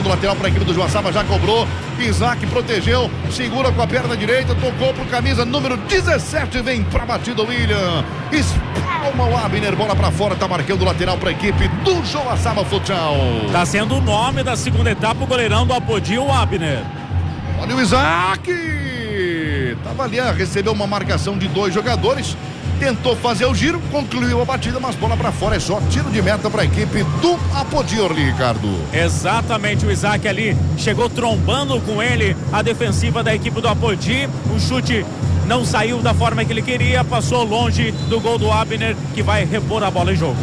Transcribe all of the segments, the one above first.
marcando lateral para a equipe do Joaçaba, já cobrou. Isaac protegeu, segura com a perna direita, tocou pro camisa número 17, vem pra batida o William. Espalma o Abner, bola pra fora, tá marcando lateral pra equipe do Joaçaba Futsal. Tá sendo o nome da segunda etapa, o goleirão do Apodi, o Abner. Olha o Isaac. Tava ali, recebeu uma marcação de 2 jogadores. Tentou fazer o giro, concluiu a batida, mas bola pra fora, é só tiro de meta pra equipe do Apodi, Ricardo. Exatamente, o Isaac ali chegou trombando com ele, a defensiva da equipe do Apodi, o chute não saiu da forma que ele queria, passou longe do gol do Abner, que vai repor a bola em jogo.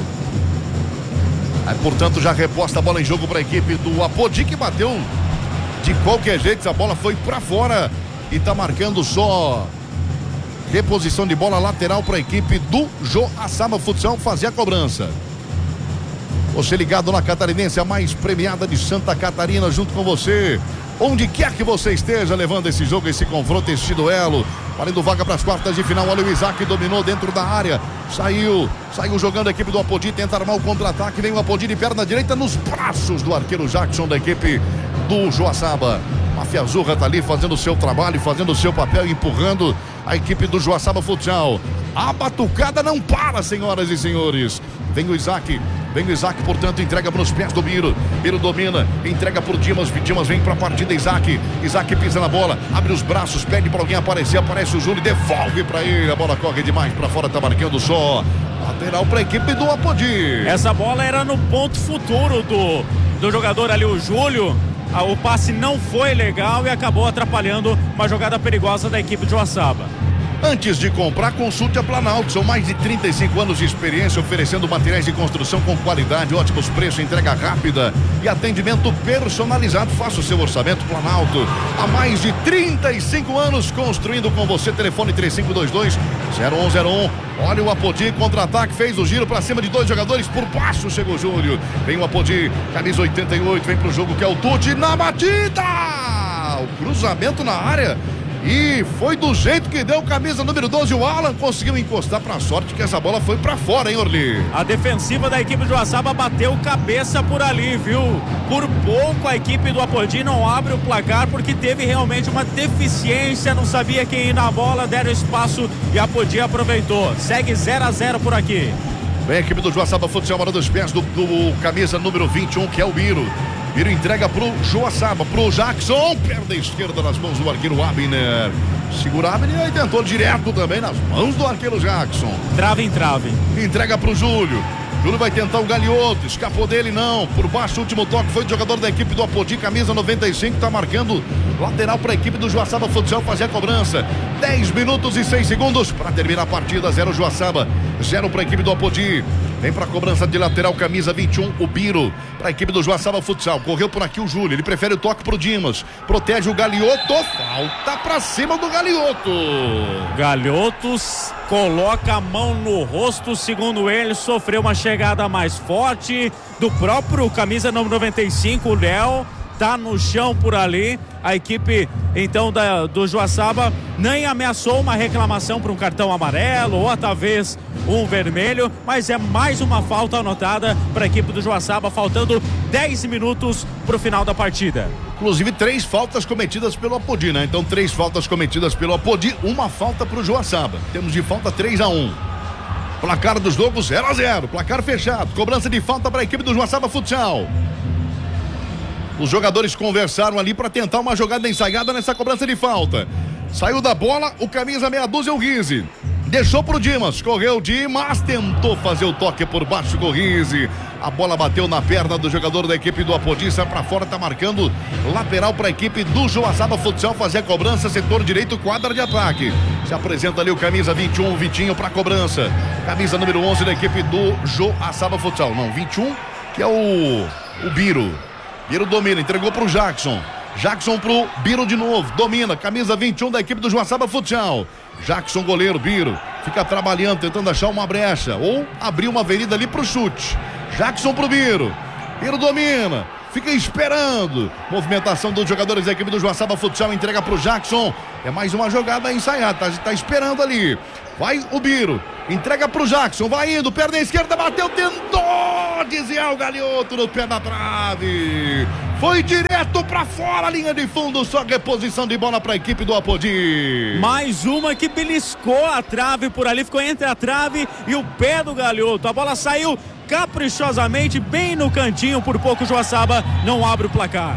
Aí, portanto, já reposta a bola em jogo pra equipe do Apodi, que bateu de qualquer jeito, essa bola foi pra fora e tá marcando só reposição de bola lateral para a equipe do Joaçaba Futsal fazer a cobrança. Você ligado na Catarinense, a mais premiada de Santa Catarina, junto com você. Onde quer que você esteja levando esse jogo, esse confronto, esse duelo. Valendo vaga para as quartas de final. Olha o Isaac, dominou dentro da área. Saiu jogando a equipe do Apodi, tenta armar o contra-ataque. Vem o Apodi de perna direita nos braços do arqueiro Jackson da equipe do Joaçaba. Máfia Azurra tá ali fazendo o seu trabalho, fazendo o seu papel, empurrando a equipe do Joaçaba Futsal. A batucada não para, senhoras e senhores. Vem o Isaac, portanto, entrega nos pés do Biro. Biro domina, entrega por Dimas. Dimas vem pra partida, Isaac pisa na bola, abre os braços, pede pra alguém aparecer, aparece o Júlio, devolve pra ele. A bola corre demais pra fora, tá marcando só lateral pra equipe do Apodi. Essa bola era no ponto futuro do jogador ali, o Júlio. O passe não foi legal e acabou atrapalhando uma jogada perigosa da equipe de Joaçaba. Antes de comprar, consulte a Planalto. São mais de 35 anos de experiência oferecendo materiais de construção com qualidade, ótimos preços, entrega rápida e atendimento personalizado. Faça o seu orçamento. Planalto, há mais de 35 anos construindo com você. Telefone 3522-0101. Olha o Apodi, contra-ataque, fez o giro pra cima de 2 jogadores, por baixo chegou o Júlio. Vem o Apodi, camisa 88, vem pro jogo que é o Tuti na batida. O cruzamento na área. E foi do jeito que deu, camisa número 12, o Alan conseguiu encostar pra sorte que essa bola foi pra fora, hein, Orli? A defensiva da equipe do Joaçaba bateu cabeça por ali, viu? Por pouco a equipe do Apodi não abre o placar porque teve realmente uma deficiência, não sabia quem ir na bola, deram espaço e a Apodi aproveitou. Segue 0-0 por aqui. Vem a equipe do Joaçaba Futsal, bola dos pés do camisa número 21, que é o Biro. Biro entrega pro Joaçaba, pro Jackson, perna esquerda nas mãos do arqueiro Abner. Segura Abner e tentou direto também nas mãos do arqueiro Jackson. Trave em trave. Entrega pro Júlio. Júlio vai tentar o Galioto, escapou dele não, por baixo o último toque foi do jogador da equipe do Apodi, camisa 95, tá marcando lateral para a equipe do Joaçaba Futsal fazer a cobrança. 10 minutos e 6 segundos para terminar a partida, 0 Joaçaba, 0 para a equipe do Apodi. Vem para a cobrança de lateral, camisa 21, o Biro, para a equipe do Joaçaba Futsal. Correu por aqui o Júlio, ele prefere o toque pro Dimas, protege o Galioto, falta para cima do Galioto. Galiotos coloca a mão no rosto, segundo ele, sofreu uma chegada mais forte do próprio camisa número 95, o Léo. Tá no chão por ali, a equipe então do Joaçaba nem ameaçou uma reclamação para um cartão amarelo ou talvez um vermelho, mas é mais uma falta anotada para a equipe do Joaçaba, faltando 10 minutos para o final da partida. Inclusive 3 faltas cometidas pelo Apodi, né? Então 3 faltas cometidas pelo Apodi, uma falta para o Joaçaba. Temos de falta 3-1. Placar dos jogos 0-0, placar fechado, cobrança de falta para a equipe do Joaçaba Futsal. Os jogadores conversaram ali para tentar uma jogada ensaiada nessa cobrança de falta. Saiu da bola, o camisa meia dúzia, o Rizzi. Deixou pro Dimas, correu o Dimas, tentou fazer o toque por baixo do Rizzi. A bola bateu na perna do jogador da equipe do Apodi, sai pra fora, tá marcando lateral pra equipe do Joaçaba Futsal fazer a cobrança, setor direito, quadra de ataque. Se apresenta ali o camisa 21, Vitinho pra cobrança. Camisa número 11 da equipe do Joaçaba Futsal. Não, 21, que é o Biro. Biro domina, entregou pro Jackson. Jackson pro Biro de novo, domina, camisa 21 da equipe do Joaçaba Futsal. Jackson, goleiro, Biro, fica trabalhando, tentando achar uma brecha ou abrir uma avenida ali pro chute. Jackson pro Biro, Biro domina, fica esperando. Movimentação dos jogadores da equipe do Joaçaba Futsal, entrega pro Jackson. É mais uma jogada ensaiada, tá esperando ali. Vai o Biro, Entrega pro Jackson, vai indo, perna esquerda, bateu, tentou desviar o Galhoto no pé da trave. Foi direto pra fora, linha de fundo, só reposição de bola pra equipe do Apodi. Mais uma que beliscou a trave por ali, ficou entre a trave e o pé do Galhoto. A bola saiu caprichosamente, bem no cantinho, por pouco o Joaçaba não abre o placar.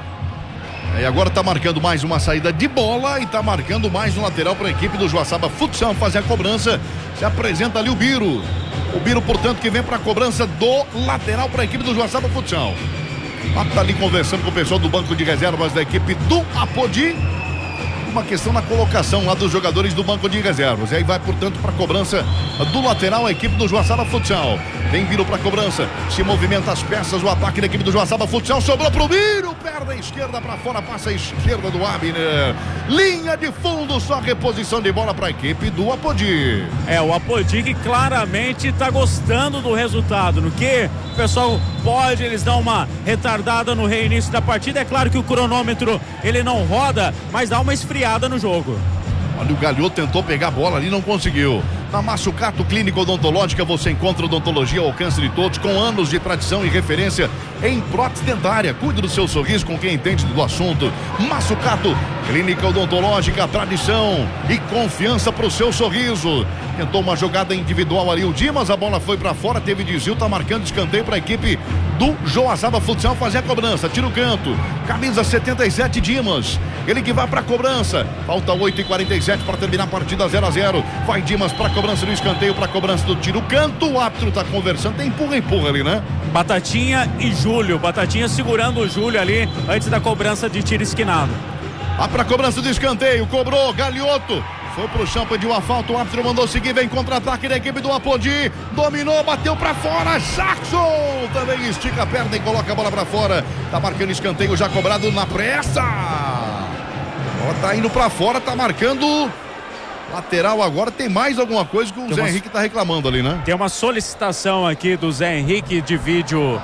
E agora tá marcando mais uma saída de bola e tá marcando mais um lateral para a equipe do Joaçaba Futsal fazer a cobrança. Se apresenta ali o Biro. O Biro, portanto, que vem para a cobrança do lateral para a equipe do Joaçaba Futsal. Tá ali conversando com o pessoal do banco de reservas da equipe do Apodi. Uma questão na colocação lá dos jogadores do banco de reservas. E aí vai, portanto, para a cobrança do lateral a equipe do Joaçaba Futsal. Vem Biro para a cobrança. Se movimenta as peças. O ataque da equipe do Joaçaba Futsal sobrou pro Biro. Perna esquerda para fora. Passa a esquerda do Abner. Linha de fundo. Só reposição de bola para a equipe do Apodi. O Apodi que claramente está gostando do resultado. No que o pessoal pode, eles dão uma retardada no reinício da partida. É claro que o cronômetro ele não roda, mas dá uma esfriada no jogo. Olha, o Galhoto tentou pegar a bola ali, não conseguiu. Na Massucato Clínica Odontológica você encontra odontologia ao alcance de todos, com anos de tradição e referência em prótese dentária. Cuide do seu sorriso com quem entende do assunto. Massucato Clínica Odontológica, tradição e confiança pro seu sorriso. Tentou uma jogada individual ali o Dimas, a bola foi pra fora, teve desvio, tá marcando escanteio pra equipe do Joaçaba Futsal fazer a cobrança. Tira o canto, camisa 77 Dimas, ele que vai pra cobrança. Falta 8h47 para terminar a partida 0-0. Vai Dimas pra cobrança do escanteio, pra cobrança do tiro canto. O árbitro tá conversando, tem empurra ali, né? Batatinha e Júlio, Batatinha segurando o Júlio ali antes da cobrança de tiro esquinado. Vai pra cobrança do escanteio, cobrou Galhoto. Foi pro chão, pediu a falta, o árbitro mandou seguir, vem contra-ataque da equipe do Apodi, dominou, bateu pra fora, Jackson também estica a perna e coloca a bola pra fora, tá marcando escanteio já cobrado na pressa, a bola tá indo pra fora, tá marcando lateral agora. Tem mais alguma coisa que o Zé Henrique tá reclamando ali, né? Tem uma solicitação aqui do Zé Henrique de vídeo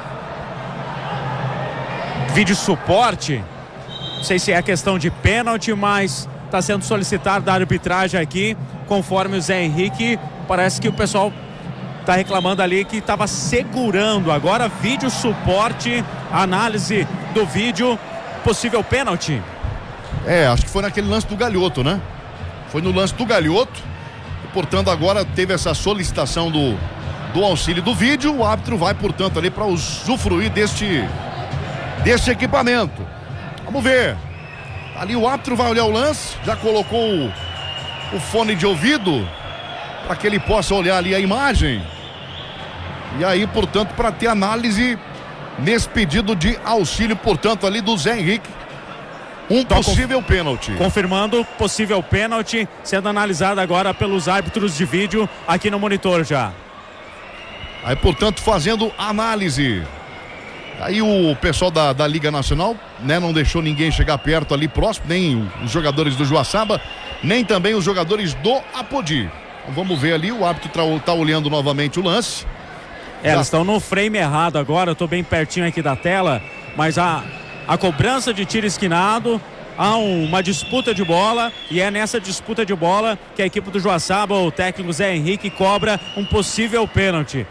suporte, não sei se é questão de pênalti, mas está sendo solicitado da arbitragem aqui, conforme o Zé Henrique. Parece que o pessoal está reclamando ali que estava segurando. Agora vídeo suporte, análise do vídeo, possível pênalti. Acho que foi naquele lance do Galhoto, né? Foi no lance do Galhoto e, portanto, agora teve essa solicitação do auxílio do vídeo. O árbitro vai, portanto, ali para usufruir deste equipamento. Vamos ver. Ali o árbitro vai olhar o lance, já colocou o fone de ouvido para que ele possa olhar ali a imagem. E aí, portanto, para ter análise nesse pedido de auxílio, portanto, ali do Zé Henrique. Possível pênalti. Confirmando possível pênalti, sendo analisado agora pelos árbitros de vídeo aqui no monitor já. Aí, portanto, fazendo análise. Aí o pessoal da Liga Nacional, né, não deixou ninguém chegar perto ali próximo, nem os jogadores do Joaçaba, nem também os jogadores do Apodi. Então, vamos ver ali, o árbitro tá olhando novamente o lance. Eles estão no frame errado agora, eu tô bem pertinho aqui da tela, mas a cobrança de tiro esquinado, há uma disputa de bola, e é nessa disputa de bola que a equipe do Joaçaba, o técnico Zé Henrique, cobra um possível pênalti.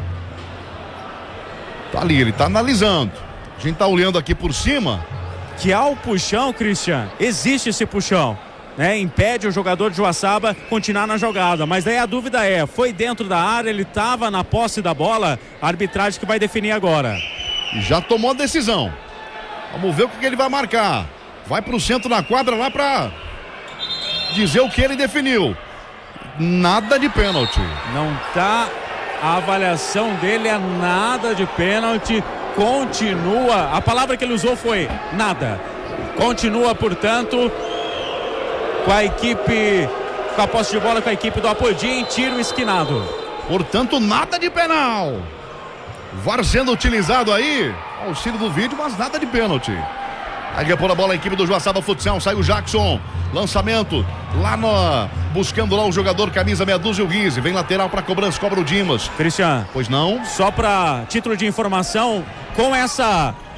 Tá ali, ele tá analisando. A gente tá olhando aqui por cima. Que há o puxão, Christian, existe esse puxão, né? Impede o jogador de Joaçaba continuar na jogada, mas daí a dúvida foi dentro da área, ele tava na posse da bola, a arbitragem que vai definir agora. E já tomou a decisão. Vamos ver o que ele vai marcar. Vai pro centro da quadra lá pra dizer o que ele definiu. Nada de pênalti. Não tá. A avaliação dele é nada de pênalti, continua, a palavra que ele usou foi nada, continua, portanto, com a equipe, com a posse de bola com a equipe do Apodi em tiro esquinado. Portanto, nada de penal. VAR sendo utilizado aí, auxílio do vídeo, mas nada de pênalti. Aí repor a bola a equipe do Joaçaba Futsal, sai o Jackson, lançamento, buscando lá o jogador, camisa meia dúzia, o Rizzi, vem lateral para cobrança, cobra o Dimas. Cristian, pois não? Só para título de informação, com essa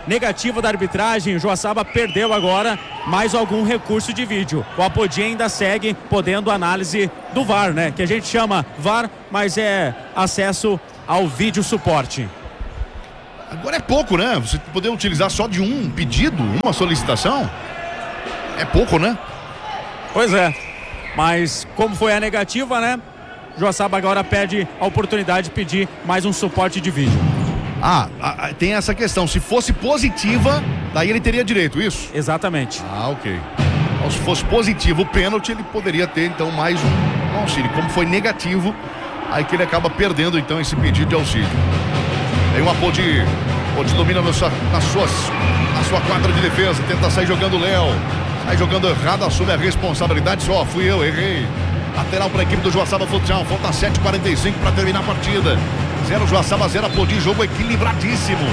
negativa da arbitragem. O Joaçaba perdeu agora mais algum recurso de vídeo. O Apodi ainda segue podendo análise do VAR, né? Que a gente chama VAR, mas é acesso ao vídeo suporte. Agora é pouco, né? Você poder utilizar só de um pedido, uma solicitação, é pouco, né? Pois é, mas como foi a negativa, né? Joaçaba agora pede a oportunidade de pedir mais um suporte de vídeo. Tem essa questão, se fosse positiva, daí ele teria direito, isso? Exatamente. Ok. Então, se fosse positivo o pênalti, ele poderia ter então mais um auxílio. Como foi negativo, aí que ele acaba perdendo então esse pedido de auxílio. Tem um Apodi domina na sua quadra de defesa, tenta sair jogando o Léo. Sai jogando errado, assume a responsabilidade. Só fui eu, errei. Lateral para a equipe do Joaçaba Futsal. Falta 7:45 para terminar a partida. 0 Joaçaba, 0 Apodi. Jogo equilibradíssimo.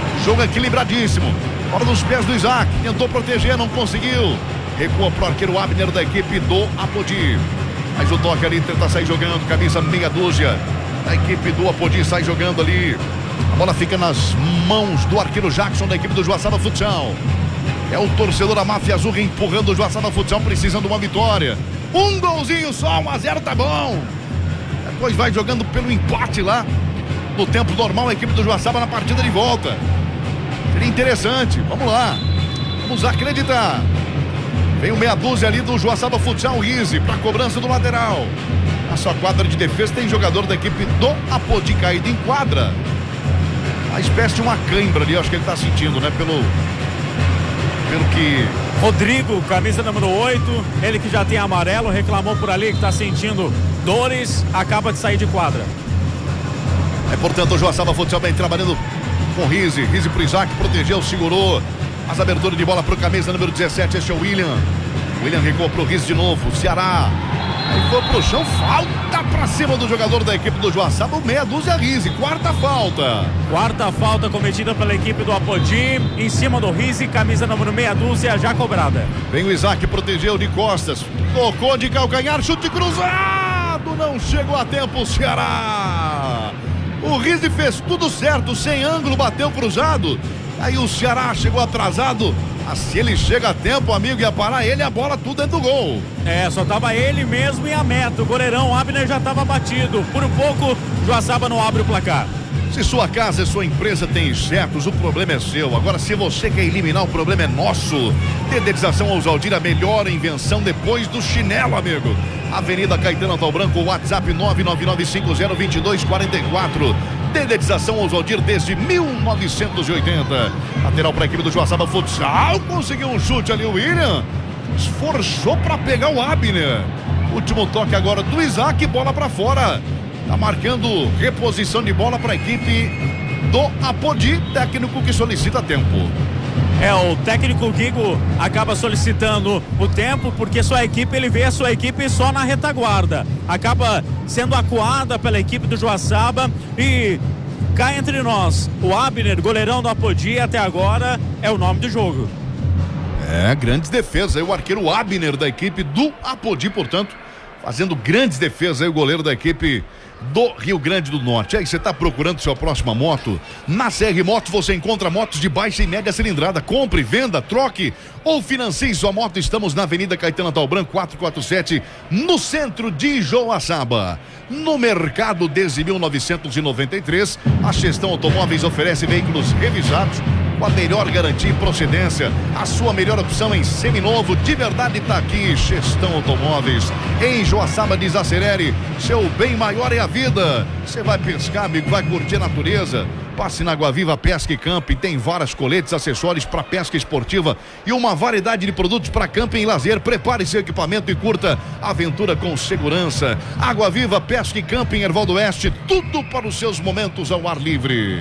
Bola nos pés do Isaac. Tentou proteger, não conseguiu. Recua pro arqueiro Abner da equipe do Apodi. Mas o toque ali, tenta sair jogando. Camisa meia dúzia. A equipe do Apodi sai jogando ali. A bola fica nas mãos do arqueiro Jackson da equipe do Joaçaba Futsal. É o torcedor da Máfia Azul empurrando o Joaçaba Futsal, precisando de uma vitória. Um golzinho só, 1-0 tá bom. Depois vai jogando pelo empate lá. No tempo normal, a equipe do Joaçaba na partida de volta. Seria interessante, vamos lá. Vamos acreditar. Vem o meia dúzia ali do Joaçaba Futsal, Easy, pra cobrança do lateral. Na sua quadra de defesa tem jogador da equipe do Apodi caído em quadra. A espécie de uma cãibra ali, acho que ele tá sentindo, né? Pelo que... Rodrigo, camisa número 8, ele que já tem amarelo, reclamou por ali que está sentindo dores, acaba de sair de quadra. Portanto, o Joaçaba Futsal vem trabalhando com Rizzi pro Isaac, protegeu, segurou. As aberturas de bola pro camisa número 17, este é o William. William recuou pro Rizzi de novo, Ceará. Aí foi pro chão, falta pra cima do jogador da equipe do Joaçaba, meia dúzia Rizzi, quarta falta cometida pela equipe do Apodi, em cima do Rizzi, camisa número meia dúzia, já cobrada. Vem o Isaac, protegeu de costas, tocou de calcanhar, chute cruzado, não chegou a tempo o Ceará. O Rizzi fez tudo certo, sem ângulo, bateu cruzado, aí o Ceará chegou atrasado. Se ele chega a tempo, amigo, ia parar ele, a bola tudo dentro do gol. Só tava ele mesmo e a meta. O goleirão Abner já tava batido. Por um pouco, Joaçaba não abre o placar. Se sua casa e sua empresa tem insetos, o problema é seu. Agora, se você quer eliminar, o problema é nosso. Dedetização Ousaldir, a melhor invenção depois do chinelo, amigo. Avenida Caetano Atual Branco, WhatsApp 999502244. Dedetização Ousaldir desde 1980. Lateral para a equipe do Joaçaba Futsal. Conseguiu um chute ali o William. Esforçou para pegar o Abner. Último toque agora do Isaac, bola para fora. Tá marcando reposição de bola para a equipe do Apodi, técnico que solicita tempo. O técnico Guigo acaba solicitando o tempo porque ele vê a sua equipe só na retaguarda. Acaba sendo acuada pela equipe do Joaçaba e cá entre nós, o Abner, goleirão do Apodi, até agora é o nome do jogo. Grandes defesas aí, o arqueiro Abner da equipe do Apodi, portanto, fazendo grandes defesas aí, o goleiro da equipe do Rio Grande do Norte. Aí você está procurando sua próxima moto? Na CR Moto você encontra motos de baixa e média cilindrada. Compre, venda, troque ou financie sua moto. Estamos na Avenida Caetano Atual Branco 447, no centro de Joaçaba. No mercado desde 1993, a Gestão Automóveis oferece veículos revisados com a melhor garantia e procedência. A sua melhor opção em seminovo, de verdade, está aqui. Gestão Automóveis em Joaçaba. Desacelere, seu bem maior é a vida. Você vai pescar, amigo, vai curtir a natureza. Passe na Água Viva Pesca e Camping, tem várias coletes, acessórios para pesca esportiva e uma variedade de produtos para camping e lazer. Prepare seu equipamento e curta a aventura com segurança. Água Viva Pesca e Camping, Hervaldo Oeste, tudo para os seus momentos ao ar livre.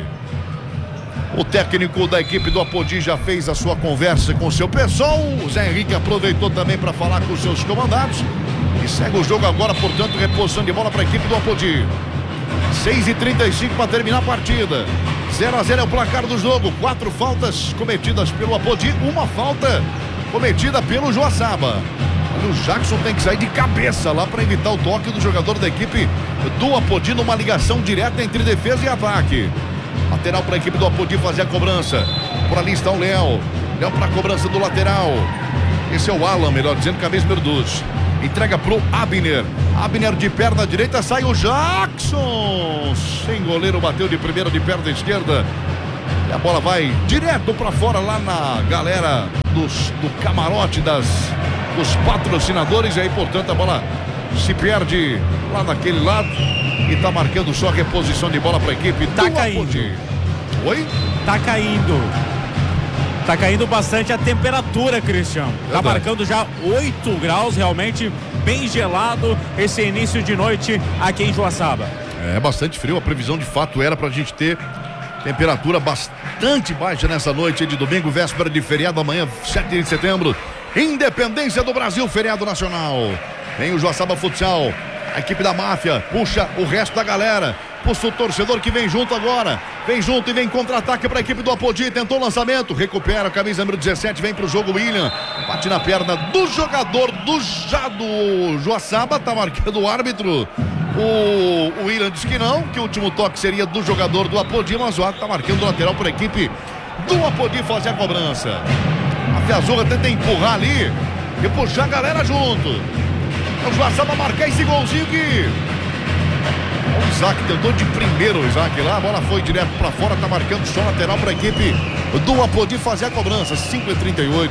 O técnico da equipe do Apodi já fez a sua conversa com o seu pessoal. O Zé Henrique aproveitou também para falar com os seus comandados. E segue o jogo agora, portanto, reposição de bola para a equipe do Apodi. 6h35 para terminar a partida. 0-0 é o placar do jogo. 4 faltas cometidas pelo Apodi, uma falta cometida pelo Joaçaba. O Jackson tem que sair de cabeça lá para evitar o toque do jogador da equipe do Apodi numa ligação direta entre defesa e ataque. Lateral para a equipe do Apodi fazer a cobrança. Por ali está o Léo. Léo para a cobrança do lateral. Esse é o Alan, melhor dizendo, camisa número 12. Entrega pro Abner. Abner de perna direita, sai o Jackson. Sem goleiro, bateu de primeira de perna esquerda. E a bola vai direto para fora lá na galera do camarote dos patrocinadores. E aí, portanto, a bola se perde lá naquele lado. E tá marcando só a reposição de bola para a equipe. Tá caindo. Oi? Tá caindo. Tá caindo bastante a temperatura, Cristiano. Tá marcando já 8 graus, realmente bem gelado esse início de noite aqui em Joaçaba. É bastante frio, a previsão de fato era pra gente ter temperatura bastante baixa nessa noite de domingo, véspera de feriado, amanhã 7 de setembro, Independência do Brasil, feriado nacional. Vem o Joaçaba Futsal, a equipe da máfia puxa o resto da galera. Puxa o torcedor que vem junto agora. Vem junto e vem contra-ataque para a equipe do Apodi. Tentou o lançamento, recupera a camisa número 17. Vem para o jogo William. Bate na perna do jogador do Joaçaba. Tá marcando o árbitro. O William disse que não, que o último toque seria do jogador do Apodi. Mas o árbitro tá marcando o lateral para a equipe do Apodi fazer a cobrança. A Fiazorra tenta empurrar ali e puxar a galera junto. O Joaçaba marcar esse golzinho que... O Isaac tentou de primeiro, o Isaac lá, a bola foi direto para fora, tá marcando só lateral para a equipe do Apodi fazer a cobrança. 5:38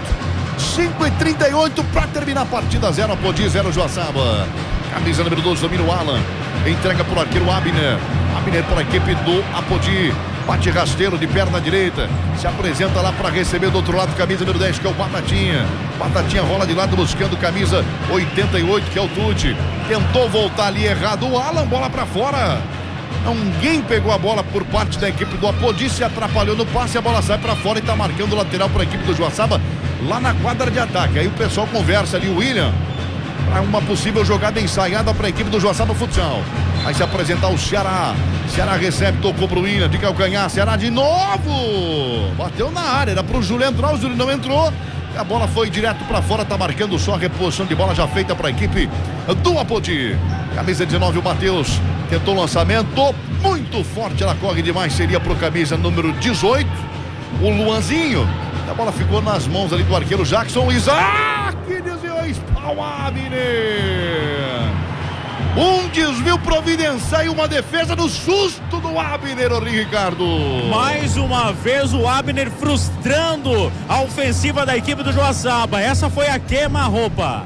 para terminar a partida. 0 Apodi, 0 Joaçaba. Camisa número 12, domina o Alan, entrega pro arqueiro Abner. Abner para a equipe do Apodi. Bate rasteiro de perna direita. Se apresenta lá para receber do outro lado, camisa número 10, que é o Batatinha. Batatinha rola de lado buscando camisa 88, que é o Tuti. Tentou voltar ali errado o Alan, bola para fora. Ninguém pegou a bola por parte da equipe do Apodi, se atrapalhou no passe, a bola sai para fora e tá marcando o lateral para a equipe do Joaçaba lá na quadra de ataque. Aí o pessoal conversa ali, o William, para uma possível jogada ensaiada para a equipe do Joaçaba Futsal. Vai se apresentar o Ceará. Ceará recebe, tocou pro William, de calcanhar, Ceará de novo. Bateu na área, era pro Júlio entrar, o Júlio não entrou. A bola foi direto para fora, tá marcando só a reposição de bola já feita para a equipe do Apodi. Camisa 19, o Matheus, tentou o lançamento, muito forte, ela corre demais, seria pro camisa número 18, o Luanzinho. A bola ficou nas mãos ali do arqueiro Jackson. Isaac desviou, espalha Abner. Um desvio providencial e uma defesa no susto do Abner, Ricardo. Mais uma vez o Abner frustrando a ofensiva da equipe do Joaçaba. Essa foi a queima-roupa.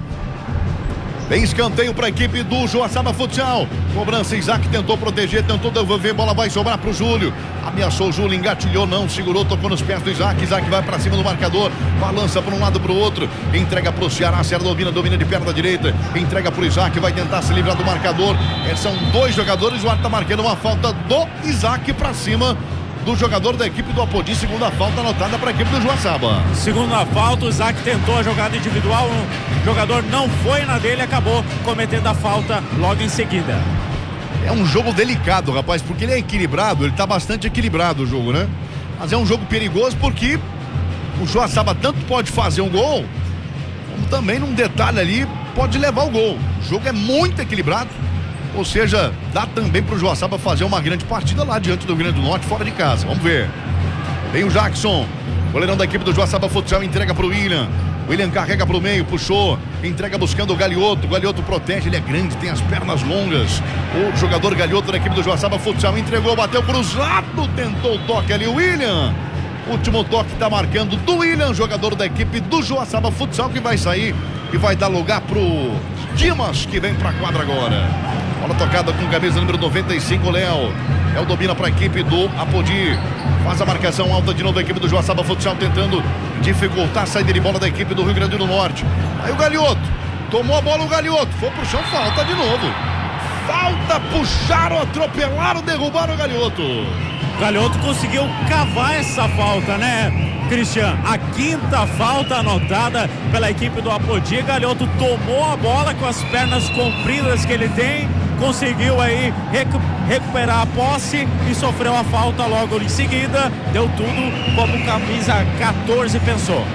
Tem escanteio para a equipe do Joaçaba Futsal. Cobrança, Isaac tentou proteger, tentou devolver, bola vai sobrar para o Júlio. Ameaçou o Júlio, engatilhou, não, segurou, tocou nos pés do Isaac. Isaac vai para cima do marcador, balança para um lado para o outro, entrega para o Ceará. Ceará domina de perna direita, entrega para o Isaac, vai tentar se livrar do marcador. São dois jogadores, o árbitro está marcando uma falta do Isaac para cima do jogador da equipe do Apodi. Segunda falta anotada para a equipe do Joaçaba. Segunda falta, o Isaac tentou a jogada individual, o jogador não foi na dele, acabou cometendo a falta logo em seguida. É um jogo delicado, rapaz, porque ele é equilibrado, ele tá bastante equilibrado o jogo, né? Mas é um jogo perigoso porque o Joaçaba tanto pode fazer um gol, como também num detalhe ali pode levar o gol. O jogo é muito equilibrado. Ou seja, dá também para o Joaçaba fazer uma grande partida lá diante do Rio Grande do Norte, fora de casa. Vamos ver. Vem o Jackson, goleirão da equipe do Joaçaba Futsal, entrega para o William. William carrega para o meio, puxou, entrega buscando o Galioto. O Galioto protege, ele é grande, tem as pernas longas. O jogador Galioto da equipe do Joaçaba Futsal entregou, bateu cruzado, tentou o toque ali, o William. Último toque está marcando do William, jogador da equipe do Joaçaba Futsal, que vai sair e vai dar lugar pro Dimas, que vem para a quadra agora. Bola tocada com camisa número 95, Léo. Léo domina para a equipe do Apodi. Faz a marcação alta de novo da equipe do Joaçaba Futsal, tentando dificultar a saída de bola da equipe do Rio Grande do Norte. Aí o Galioto, tomou a bola o Galioto, foi pro chão, falta de novo. Falta, puxaram, atropelaram, derrubaram o Galioto. O Galioto conseguiu cavar essa falta, né, Cristian? A quinta falta anotada pela equipe do Apodi. Galioto tomou a bola com as pernas compridas que ele tem, conseguiu aí recuperar a posse e sofreu a falta logo em seguida. Deu tudo como camisa 14 pensou.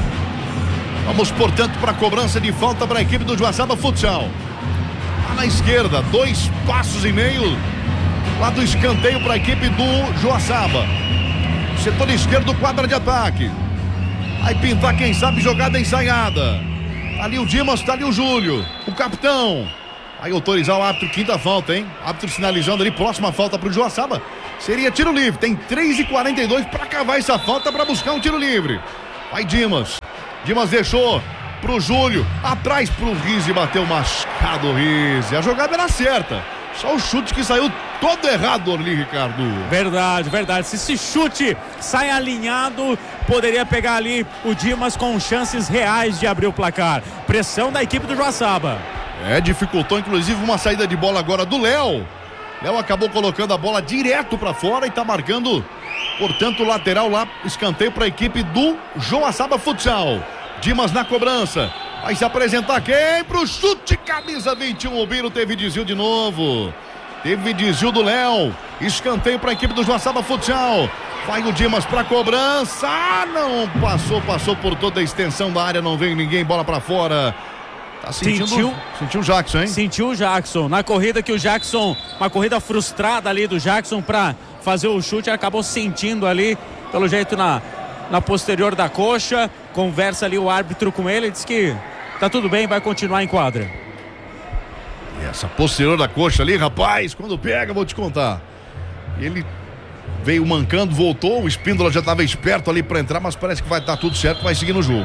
Vamos, portanto, para a cobrança de falta para a equipe do Joaçaba Futsal. Lá na esquerda, 2 passos e meio lá do escanteio para a equipe do Joaçaba. Setor esquerdo, quadra de ataque. Vai pintar, quem sabe, jogada ensaiada. Tá ali o Dimas, tá ali o Júlio, o capitão. Vai autorizar o árbitro, quinta falta, hein? Árbitro sinalizando ali, próxima falta pro Joaçaba. Seria tiro livre, tem 3:42 para cavar essa falta, para buscar um tiro livre. Vai Dimas. Dimas deixou pro Júlio, atrás pro Rizzi, bateu mascado o Rizzi. A jogada era certa, só o chute que saiu todo errado, Orli, Ricardo. Verdade. Se esse chute sai alinhado, poderia pegar ali o Dimas com chances reais de abrir o placar. Pressão da equipe do Joaçaba. Dificultou inclusive uma saída de bola agora do Léo. Léo acabou colocando a bola direto para fora e tá marcando, portanto, lateral lá, escanteio para a equipe do Joaçaba Futsal. Dimas na cobrança, vai se apresentar quem? Pro chute, camisa 21, o Biro teve desvio de novo. Teve desvio do Léo, escanteio para a equipe do Joaçaba Futsal. Vai o Dimas para cobrança, não passou por toda a extensão da área, não veio ninguém, bola para fora. Tá sentiu o Jackson, hein? Sentiu o Jackson. Na corrida que o Jackson, uma corrida frustrada ali do Jackson para fazer o chute, acabou sentindo ali, pelo jeito na posterior da coxa. Conversa ali o árbitro com ele, diz que tá tudo bem, vai continuar em quadra. E essa posterior da coxa ali, rapaz, quando pega, vou te contar. Ele veio mancando, voltou, o Espíndola já estava esperto ali para entrar, mas parece que vai estar tudo certo, vai seguir no jogo.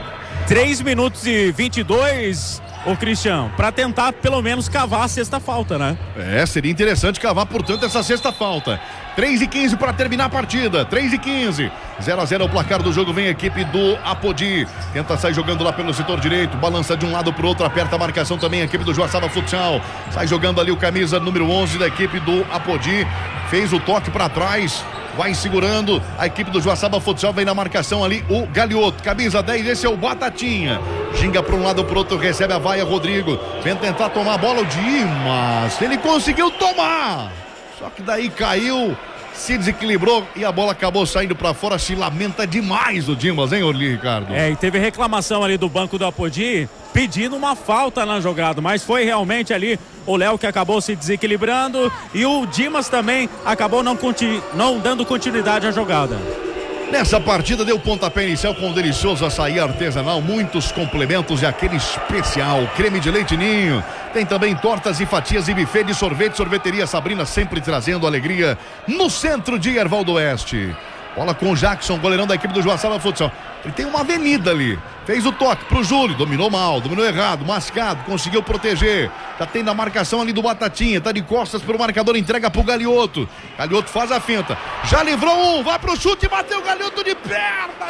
3:22, ô Cristian, para tentar pelo menos cavar a sexta falta, né? Seria interessante cavar, portanto, essa sexta falta. 3:15 para terminar a partida, 3:15, 0-0 o placar do jogo. Vem a equipe do Apodi, tenta sair jogando lá pelo setor direito, balança de um lado pro outro, aperta a marcação também a equipe do Joaçaba Futsal, sai jogando ali o camisa número 11 da equipe do Apodi, fez o toque para trás, vai segurando a equipe do Joaçaba Futsal, vem na marcação ali o Galioto, camisa 10, esse é o Batatinha, ginga para um lado pro outro, recebe a vaia Rodrigo, vem tentar tomar a bola o Dimas, ele conseguiu tomar, só que daí caiu, se desequilibrou e a bola acabou saindo para fora. Se lamenta demais o Dimas, hein, Orli, Ricardo? E teve reclamação ali do banco do Apodi pedindo uma falta na jogada, mas foi realmente ali o Léo que acabou se desequilibrando e o Dimas também acabou não dando continuidade à jogada. Nessa partida deu pontapé inicial com um delicioso açaí artesanal, muitos complementos e aquele especial, creme de leite ninho. Tem também tortas e fatias e buffet de sorvete, sorveteria Sabrina, sempre trazendo alegria no centro de Erval do Oeste. Bola com o Jackson, goleirão da equipe do Joaçaba Futsal. Ele tem uma avenida ali. Fez o toque pro Júlio, dominou mal, dominou errado, mascado, conseguiu proteger. Já tem na marcação ali do Batatinha, tá de costas pro marcador, entrega pro Galioto. Galioto faz a finta, já livrou um, vai pro chute, bateu o Galioto de perna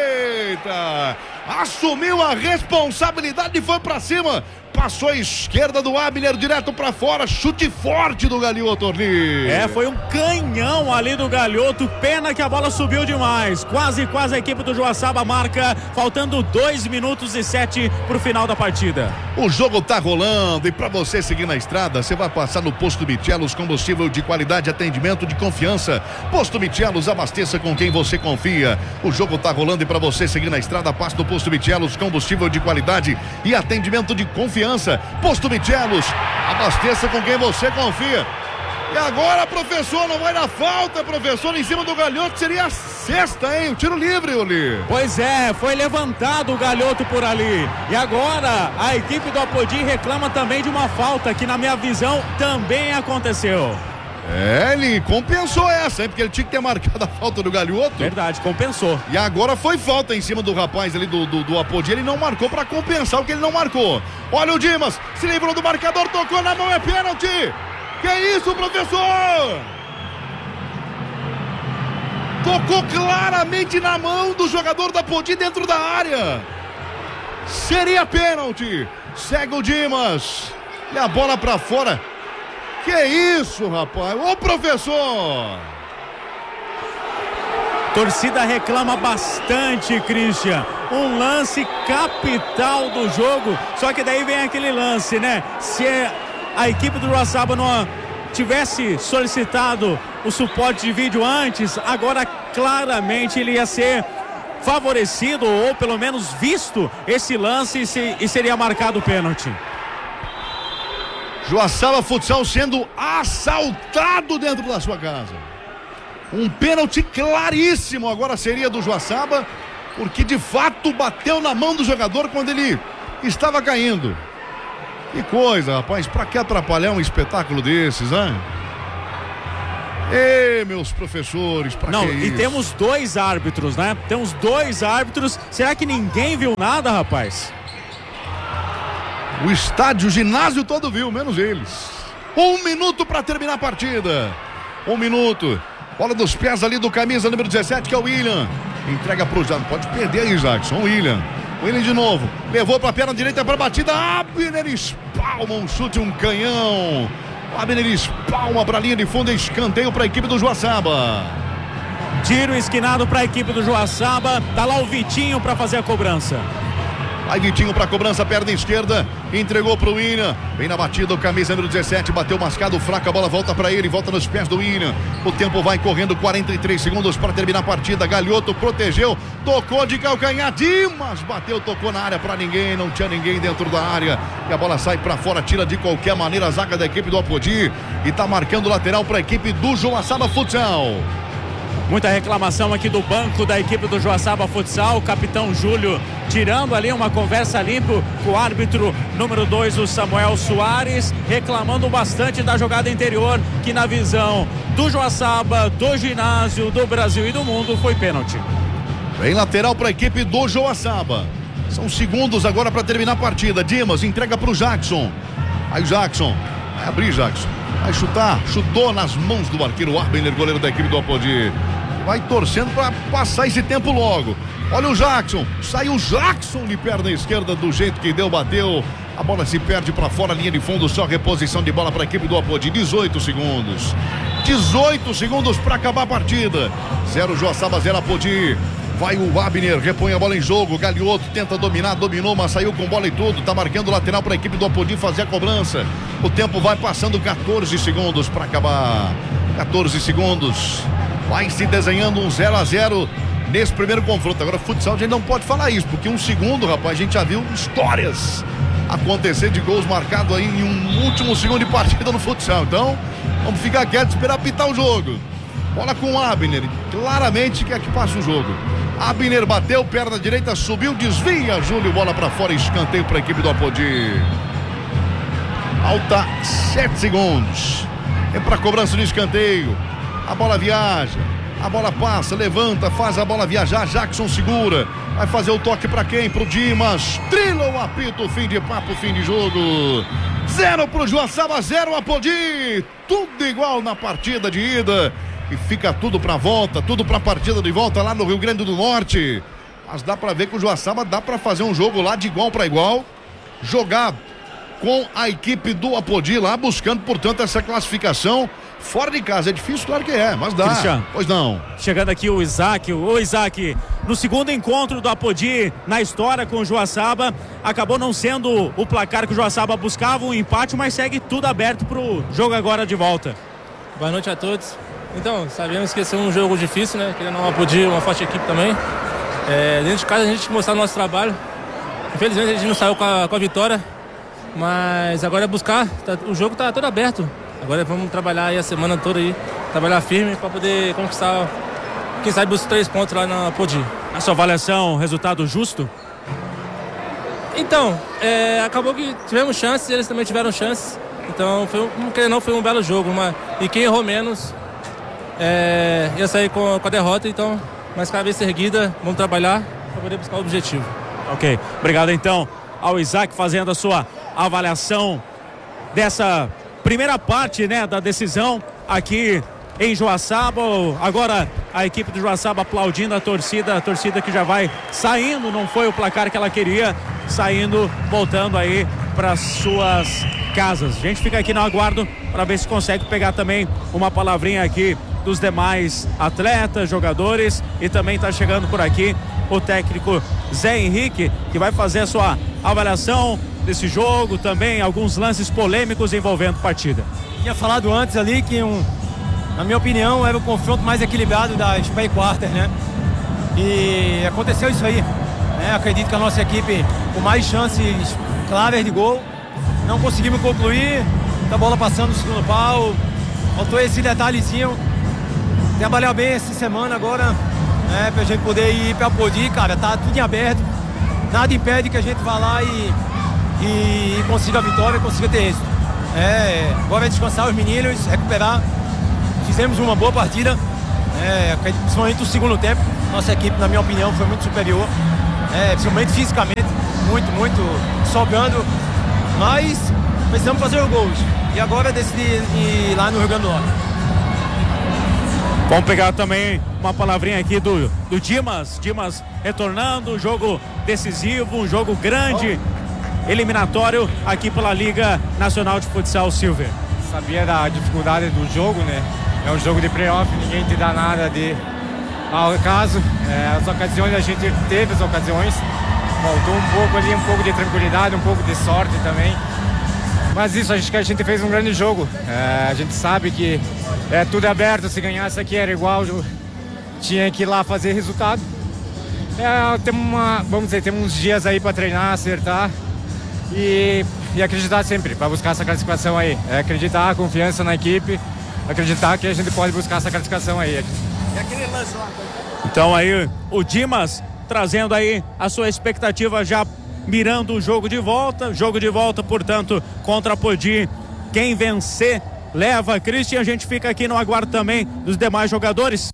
direita. Assumiu a responsabilidade e foi pra cima. Passou a esquerda do Abner direto pra fora, chute forte do Galioto, Orli. Foi um canhão ali do Galioto, pena que a bola subiu demais. Quase a equipe do Joaçaba marca, faltando 2:07 pro final da partida. O jogo tá rolando e pra você seguir na estrada, você vai passar no Posto Michelos, combustível de qualidade, atendimento de confiança. Posto Michelos, abasteça com quem você confia. O jogo tá rolando e pra você seguir na estrada, passa no Posto Michelos, combustível de qualidade e atendimento de confiança. Posto Michelos, abasteça com quem você confia. E agora, professor, não vai dar falta, professor, em cima do Galhoto, seria a sexta, hein? O tiro livre, Oli. Pois é, foi levantado o Galhoto por ali. E agora, a equipe do Apodi reclama também de uma falta, que na minha visão também aconteceu. Ele compensou essa, hein? Porque ele tinha que ter marcado a falta do Galhoto. Verdade, compensou. E agora foi falta em cima do rapaz ali do Apodi. Ele não marcou pra compensar o que ele não marcou. Olha o Dimas, se livrou do marcador, tocou na mão, é pênalti. Que isso, professor? Tocou claramente na mão do jogador da Apodi dentro da área. Seria pênalti. Segue o Dimas. E a bola pra fora. Que isso, rapaz? Ô, professor! Torcida reclama bastante, Christian. Um lance capital do jogo. Só que daí vem aquele lance, né? Se a equipe do Joaçaba não tivesse solicitado o suporte de vídeo antes, agora claramente ele ia ser favorecido, ou pelo menos visto esse lance, e seria marcado o pênalti. Joaçaba Futsal sendo assaltado dentro da sua casa. Um pênalti claríssimo agora seria do Joaçaba, porque de fato bateu na mão do jogador quando ele estava caindo. Que coisa, rapaz, pra que atrapalhar um espetáculo desses, hein? Ei, meus professores, pra que isso? E temos 2 árbitros, né? Temos 2 árbitros. Será que ninguém viu nada, rapaz? O estádio, o ginásio todo viu, menos eles. 1 minuto pra terminar a partida. 1 minuto. Bola dos pés ali do camisa número 17, que é o William. Entrega pro Jackson. Pode perder aí, Jackson. William de novo. Levou pra perna direita pra batida. Abner espalma um chute, um canhão. Abner espalma pra linha de fundo. Escanteio pra equipe do Joaçaba. Tiro esquinado pra equipe do Joaçaba. Tá lá o Vitinho pra fazer a cobrança. Vai Vitinho pra cobrança, perna esquerda, entregou pro William, vem na batida o camisa número 17, bateu mascado, fraca, a bola volta pra ele, volta nos pés do William. O tempo vai correndo, 43 segundos para terminar a partida. Galhoto protegeu, tocou de calcanhar, Dimas bateu, tocou na área pra ninguém, não tinha ninguém dentro da área e a bola sai pra fora, tira de qualquer maneira a zaga da equipe do Apodi e tá marcando lateral pra equipe do Joaçaba Futsal. Muita reclamação aqui do banco da equipe do Joaçaba Futsal. O capitão Júlio tirando ali uma conversa limpa com o árbitro número 2, o Samuel Soares, reclamando bastante da jogada interior, que na visão do Joaçaba, do ginásio, do Brasil e do mundo foi pênalti. Vem lateral para a equipe do Joaçaba. São segundos agora para terminar a partida. Dimas entrega para o Jackson. Aí o Jackson vai abrir, Jackson. Vai chutar, chutou nas mãos do arqueiro Abner, goleiro da equipe do Apodi. Vai torcendo para passar esse tempo logo. Olha o Jackson, saiu o Jackson de perna esquerda do jeito que deu, bateu. A bola se perde para fora, linha de fundo, só reposição de bola para a equipe do Apodi. 18 segundos. 18 segundos para acabar a partida. 0 Joaçaba, 0 Apodi. Vai o Abner, repõe a bola em jogo. Galhoto tenta dominar, dominou, mas saiu com bola e tudo. Tá marcando lateral para a equipe do Apodi fazer a cobrança. O tempo vai passando, 14 segundos para acabar. 14 segundos. Vai se desenhando um 0-0 nesse primeiro confronto. Agora, futsal, a gente não pode falar isso, porque 1 segundo, rapaz, a gente já viu histórias acontecer de gols marcados aí em um último segundo de partida no futsal. Então, vamos ficar quietos e esperar apitar o jogo. Bola com o Abner, claramente quer que passe o jogo. Abner bateu, perna direita, subiu, desvia, Júlio, bola pra fora, escanteio pra equipe do Apodi. Falta 7 segundos. É pra cobrança do escanteio. A bola viaja, a bola passa, levanta, faz a bola viajar, Jackson segura. Vai fazer o toque pra quem? Pro Dimas. Trila o apito, fim de papo, fim de jogo. 0 pro Joaçaba, 0 Apodi. Tudo igual na partida de ida. E fica tudo pra volta, tudo pra partida de volta lá no Rio Grande do Norte. Mas dá pra ver que o Joaçaba dá pra fazer um jogo lá de igual pra igual. Jogar com a equipe do Apodi lá, buscando, portanto, essa classificação fora de casa. É difícil, claro que é, mas dá. Cristiano, pois não. Chegando aqui o Isaac. Ô Isaac, no segundo encontro do Apodi na história com o Joaçaba, acabou não sendo o placar que o Joaçaba buscava, um empate, mas segue tudo aberto pro jogo agora de volta. Boa noite a todos. Então, sabemos que esse é um jogo difícil, né? Querendo não Apodi, uma forte equipe também. Dentro de casa a gente tem que mostrar o nosso trabalho. Infelizmente a gente não saiu com a vitória, mas agora é buscar, o jogo tá todo aberto. Agora vamos trabalhar aí a semana toda aí, trabalhar firme para poder conquistar, quem sabe, os 3 pontos lá na Apodi. A sua avaliação, resultado justo? Então, acabou que tivemos chances, eles também tiveram chances. Então, foi um belo jogo, e quem errou menos ia sair com a derrota. Então, mas cabeça erguida, vamos trabalhar para poder buscar o objetivo. Ok, obrigado então ao Isaac fazendo a sua avaliação dessa primeira parte, né, da decisão aqui em Joaçaba. Agora a equipe do Joaçaba aplaudindo a torcida que já vai saindo, não foi o placar que ela queria, saindo, voltando aí para suas casas. A gente fica aqui no aguardo para ver se consegue pegar também uma palavrinha aqui dos demais atletas, jogadores, e também está chegando por aqui o técnico Zé Henrique, que vai fazer a sua avaliação desse jogo, também alguns lances polêmicos envolvendo a partida. Tinha falado antes ali que, na minha opinião, era o confronto mais equilibrado das pré-quartas, né? E aconteceu isso aí, né? Acredito que a nossa equipe, com mais chances claras de gol, não conseguimos concluir. muita bola passando no segundo pau. Faltou esse detalhezinho. Trabalhar bem essa semana agora, né, pra gente poder ir pra Apodi, cara. Tá tudo em aberto. Nada impede que a gente vá lá e consiga a vitória, consiga ter êxito. Agora é descansar os meninos, recuperar. Fizemos uma boa partida, principalmente no segundo tempo. Nossa equipe, na minha opinião, foi muito superior, principalmente fisicamente, muito sobrando. Mas precisamos fazer os gols. E agora decidir ir lá no Rio Grande do Norte. Vamos pegar também uma palavrinha aqui do Dimas. Dimas retornando, jogo decisivo, um jogo grande, eliminatório aqui pela Liga Nacional de Futsal. Silver. Sabia da dificuldade do jogo, né? É um jogo de playoff, ninguém te dá nada ao acaso. As ocasiões, a gente teve as ocasiões. Faltou um pouco ali, um pouco de tranquilidade, um pouco de sorte também. Mas isso, acho que a gente fez um grande jogo. A gente sabe que tudo é aberto, se ganhasse aqui era igual, tinha que ir lá fazer resultado. Temos uns dias aí para treinar, acertar e acreditar sempre, para buscar essa classificação aí. Acreditar, confiança na equipe, acreditar que a gente pode buscar essa classificação aí. Então aí o Dimas trazendo aí a sua expectativa, já mirando o jogo de volta, portanto, contra a Apodi. Quem vencer leva. Christian, a gente fica aqui no aguardo também dos demais jogadores.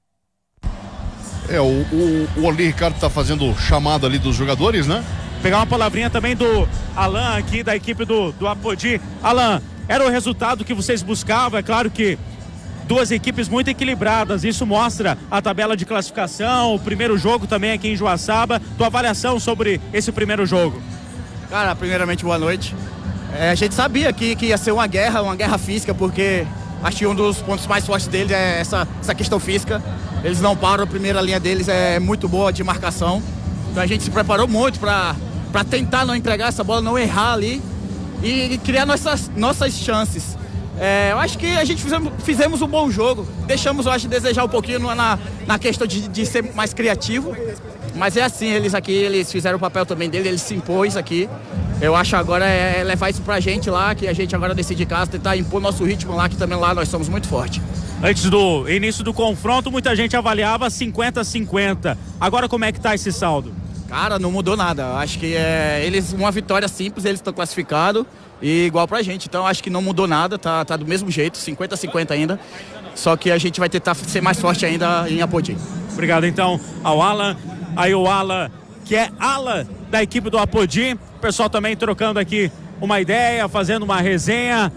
O Oli Ricardo tá fazendo chamada ali dos jogadores, né? Pegar uma palavrinha também do Alan aqui, da equipe do Apodi. Alan, era o resultado que vocês buscavam? É claro que duas equipes muito equilibradas, isso mostra a tabela de classificação, o primeiro jogo também aqui em Joaçaba. Tua avaliação sobre esse primeiro jogo? Cara, primeiramente, boa noite. A gente sabia que ia ser uma guerra física, porque acho que um dos pontos mais fortes deles é essa questão física. Eles não param, a primeira linha deles é muito boa de marcação. Então a gente se preparou muito para tentar não entregar essa bola, não errar ali e criar nossas chances. Eu acho que a gente fizemos um bom jogo. Deixamos, eu acho, desejar um pouquinho na questão de ser mais criativo. Mas é assim, eles fizeram o papel também dele, eles se impôs aqui. Eu acho agora levar isso pra gente lá, que a gente agora decide em casa, tentar impor nosso ritmo lá, que também lá nós somos muito fortes. Antes do início do confronto, muita gente avaliava 50-50. Agora como é que tá esse saldo? Cara, não mudou nada. Acho que uma vitória simples, eles estão classificados e igual pra gente. Então acho que não mudou nada, tá do mesmo jeito, 50-50 ainda. Só que a gente vai tentar ser mais forte ainda em Apodi. Obrigado então ao Alan. Aí o Alan, que é ala da equipe do Apodi. O pessoal também trocando aqui uma ideia, fazendo uma resenha.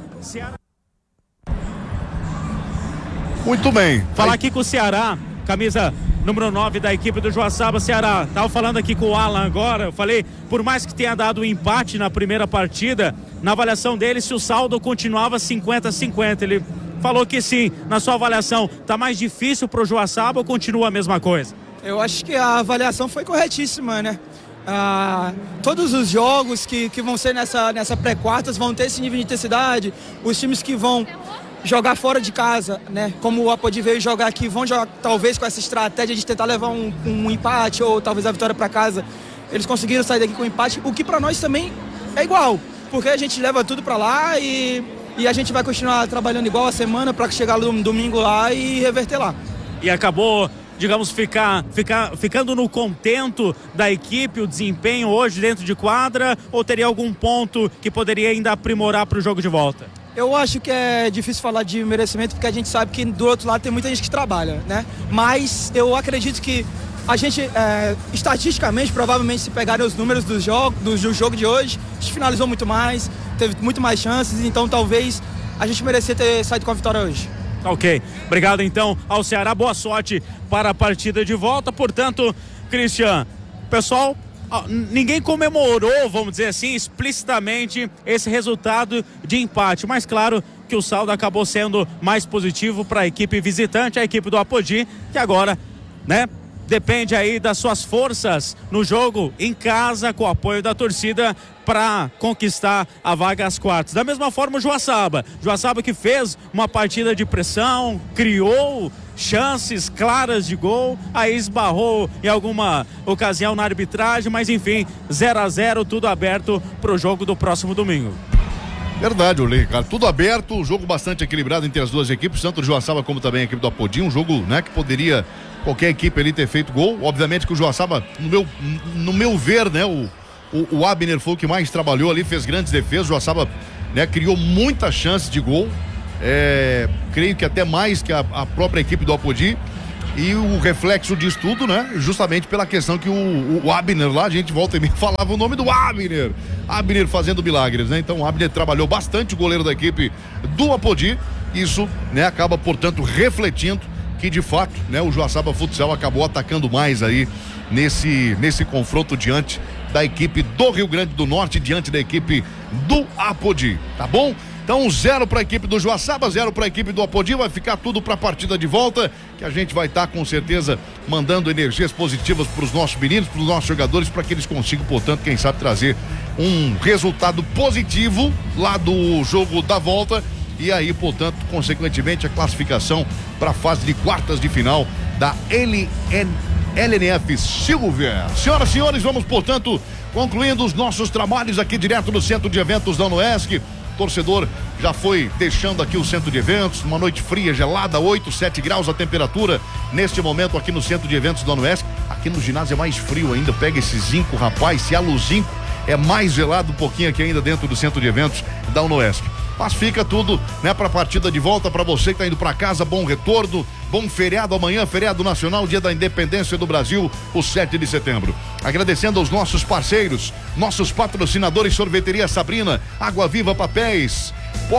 Muito bem. Falar aqui com o Ceará, camisa número 9 da equipe do Joaçaba. Ceará, tava falando aqui com o Alan agora. Eu falei, por mais que tenha dado um empate na primeira partida, na avaliação dele, se o saldo continuava 50-50. Ele falou que sim. Na sua avaliação, tá mais difícil pro Joaçaba ou continua a mesma coisa? Eu acho que a avaliação foi corretíssima, né? Todos os jogos que vão ser nessa pré-quartas vão ter esse nível de intensidade. Os times que vão jogar fora de casa, né? Como o Apodi veio jogar aqui, vão jogar talvez com essa estratégia de tentar levar um empate ou talvez a vitória para casa. Eles conseguiram sair daqui com um empate, o que para nós também é igual, porque a gente leva tudo para lá e a gente vai continuar trabalhando igual a semana para chegar no domingo lá e reverter lá. E acabou, digamos, ficando no contento da equipe, o desempenho hoje dentro de quadra, ou teria algum ponto que poderia ainda aprimorar para o jogo de volta? Eu acho que é difícil falar de merecimento, porque a gente sabe que do outro lado tem muita gente que trabalha, né? Mas eu acredito que a gente, estatisticamente, provavelmente, se pegarem os números do jogo de hoje, a gente finalizou muito mais, teve muito mais chances, então talvez a gente merecia ter saído com a vitória hoje. Ok, obrigado então ao Ceará, boa sorte para a partida de volta. Portanto, Christian, pessoal, ninguém comemorou, vamos dizer assim, explicitamente esse resultado de empate, mas claro que o saldo acabou sendo mais positivo para a equipe visitante, a equipe do Apodi, que agora, né, depende aí das suas forças no jogo em casa, com o apoio da torcida, para conquistar a vaga às quartas. Da mesma forma o Joaçaba que fez uma partida de pressão, criou chances claras de gol, aí esbarrou em alguma ocasião na arbitragem, mas enfim, 0-0, tudo aberto para o jogo do próximo domingo. Verdade, Olê, cara, tudo aberto, jogo bastante equilibrado entre as duas equipes, tanto o Joaçaba como também a equipe do Apodi, um jogo, né, que poderia qualquer equipe ali ter feito gol. Obviamente que o Joaçaba, no meu ver, né, o Abner foi o que mais trabalhou ali, fez grandes defesas, o Joaçaba, né, criou muitas chances de gol, creio que até mais que a própria equipe do Apodi. E o reflexo disso tudo, né? Justamente pela questão que o Abner lá, a gente volta e meia falava o nome do Abner. Abner fazendo milagres, né? Então o Abner trabalhou bastante, o goleiro da equipe do Apodi. Isso, né, acaba, portanto, refletindo que de fato, né, o Joaçaba Futsal acabou atacando mais aí nesse confronto diante da equipe do Rio Grande do Norte, diante da equipe do Apodi, tá bom? Então 0 para a equipe do Joaçaba, 0 para a equipe do Apodi, vai ficar tudo para a partida de volta, que a gente vai estar com certeza mandando energias positivas para os nossos meninos, para os nossos jogadores, para que eles consigam, portanto, quem sabe trazer um resultado positivo lá do jogo da volta e aí, portanto, consequentemente a classificação para a fase de quartas de final da LNF Silver. Senhoras e senhores, vamos, portanto, concluindo os nossos trabalhos aqui direto no Centro de Eventos da UNOESC. Torcedor já foi deixando aqui o centro de eventos, uma noite fria, gelada, 8, 7 graus a temperatura neste momento aqui no Centro de Eventos da UNOESC. Aqui no ginásio é mais frio ainda, pega esse zinco, rapaz, se a luz zinco é mais gelado um pouquinho aqui ainda dentro do Centro de Eventos da UNOESC. Mas fica tudo, né, pra partida de volta, pra você que tá indo pra casa, bom retorno, bom feriado amanhã, feriado nacional, dia da independência do Brasil, o 7 de setembro. Agradecendo aos nossos parceiros, nossos patrocinadores, Sorveteria Sabrina, Água Viva Papéis,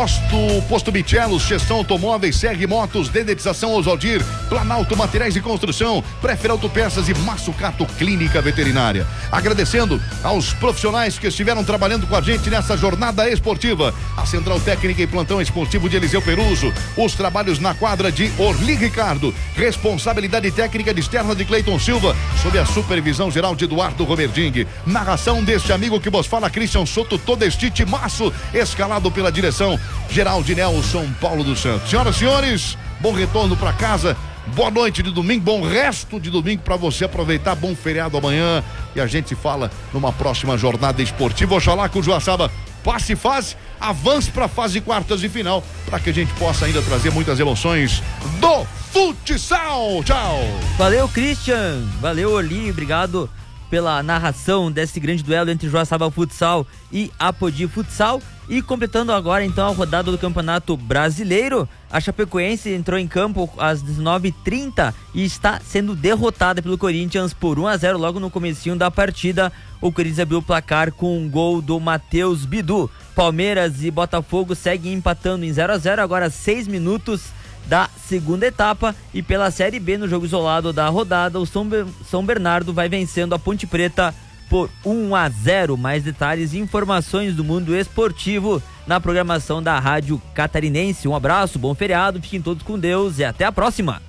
Posto Michelos, Gestão Automóveis, CR Motos, Dedetização Osaldir, Planalto Materiais de Construção, Preferauto Peças e Massucato Clínica Veterinária. Agradecendo aos profissionais que estiveram trabalhando com a gente nessa jornada esportiva. A Central Técnica e Plantão Esportivo de Eliseu Peruso, os trabalhos na quadra de Orli Ricardo, responsabilidade técnica de externa de Cleiton Silva, sob a supervisão geral de Eduardo Romerding. Narração deste amigo que vos fala, Christian Soto, todo este timaço, escalado pela direção geral de Nelson Paulo dos Santos. Senhoras e senhores, bom retorno para casa, boa noite de domingo, bom resto de domingo para você aproveitar, bom feriado amanhã e a gente se fala numa próxima jornada esportiva. Oxalá que o Joaçaba passe fase, avance para a fase de quartas de final, para que a gente possa ainda trazer muitas emoções do futsal. Tchau. Valeu, Christian, valeu, Orli, obrigado pela narração desse grande duelo entre Joaçaba Futsal e Apodi Futsal. E completando agora então a rodada do Campeonato Brasileiro, a Chapecoense entrou em campo às 19h30 e está sendo derrotada pelo Corinthians por 1-0 logo no comecinho da partida. O Corinthians abriu o placar com um gol do Matheus Bidu. Palmeiras e Botafogo seguem empatando em 0-0, agora 6 minutos da segunda etapa, e pela Série B, no jogo isolado da rodada, o São Bernardo vai vencendo a Ponte Preta por 1-0. Mais detalhes e informações do mundo esportivo na programação da Rádio Catarinense. Um abraço, bom feriado, fiquem todos com Deus e até a próxima.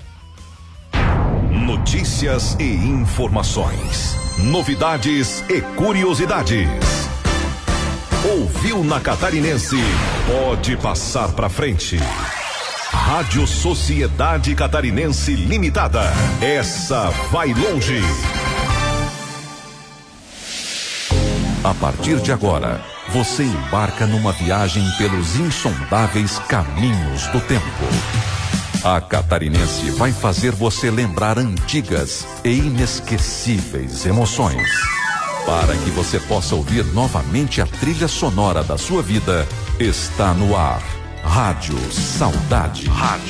Notícias e informações, novidades e curiosidades. Ouviu na Catarinense? Pode passar pra frente. Rádio Sociedade Catarinense Limitada. Essa vai longe. A partir de agora, você embarca numa viagem pelos insondáveis caminhos do tempo. A Catarinense vai fazer você lembrar antigas e inesquecíveis emoções. Para que você possa ouvir novamente a trilha sonora da sua vida, está no ar. Rádio Saudade. Rádio